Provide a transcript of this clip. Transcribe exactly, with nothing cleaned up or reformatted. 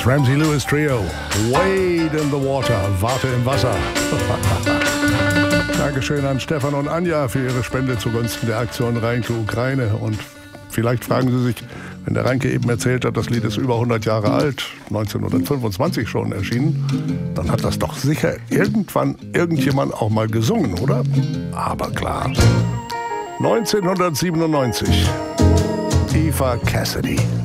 Das Ramsey Lewis Trio. Wade in the Water. Warte im Wasser. Dankeschön an Stefan und Anja für ihre Spende zugunsten der Aktion Reinke Ukraine. Und vielleicht fragen Sie sich, wenn der Reinke eben erzählt hat, das Lied ist über hundert Jahre alt, neunzehnhundertfünfundzwanzig schon erschienen, dann hat das doch sicher irgendwann irgendjemand auch mal gesungen, oder? Aber klar. neunzehnhundertsiebenundneunzig. Eva Cassidy.